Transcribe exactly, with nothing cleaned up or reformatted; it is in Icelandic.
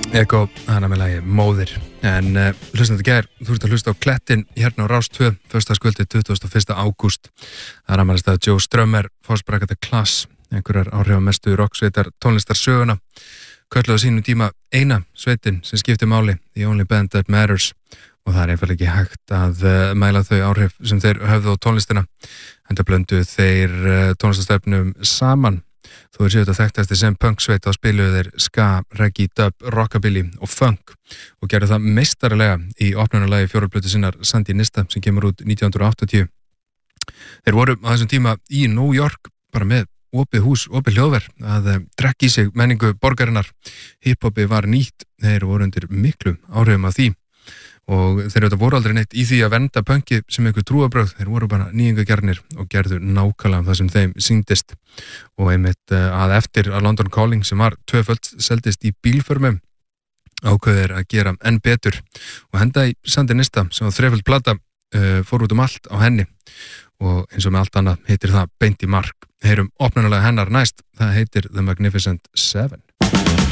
Eko, hana með lagi Móðir. En uh, hlustandi gær, þú ert að hlusta á Klettin hérna á Rás tvö, föstudagskvöldið tuttugasta og fyrsta ágúst. Það er afmælisdagur Joe Strummer, Forsbraka The Class, einhverjar áhrifamestu rocksveitar tónlistarsöguna. Kölluðu á sínum tíma eina sveitin sem skiptir máli, The Only Band That Matters, og það er einfallega ekki hægt að uh, mæla þau áhrif sem þeir höfðu á tónlistina. Enda blönduðu þeir uh, tónlistastefnum saman. Þú er séu þetta þekktasti sem punksveit á spiluðu þeir ska, reggae, dub, rockabilly og funk og gerðu það meistarilega í opnunarlagi fjóruplötu sinnar Sandinista sem kemur út nítján hundruð áttatíu. Þeir voru á þessum tíma í New York bara með opið hús, opið hljóðver að drekka í sig menningu borgarinnar. Hip-hopi var nýtt, þeir voru undir miklu áhrifum af því og þeir auðvitað voru aldrei neitt í því að venda punkið sem einhver trúarbrögð, þeir voru bara nýjungagjarnir og gerðu nákvæmlega það sem þeim sýndist og einmitt að eftir að London Calling sem var tvöföld seldist í bílförmum ákveðir að gera enn betur og henda í Sandinista sem var þreföld plata uh, fór út um allt á henni og eins og með allt annað heitir það beint í mark. Heyrum opnunalega hennar næst, það heitir The Magnificent Seven.